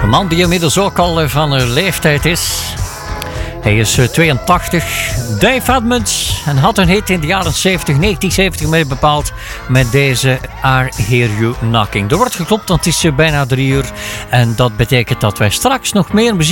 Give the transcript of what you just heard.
Een man die inmiddels ook al van een leeftijd is. Hij is 82, Dave Edmunds, en had een hit in de jaren 1970 mee bepaald met deze I Hear You Knocking. Er wordt geklopt, want het is bijna 3 uur en dat betekent dat wij straks nog meer muziek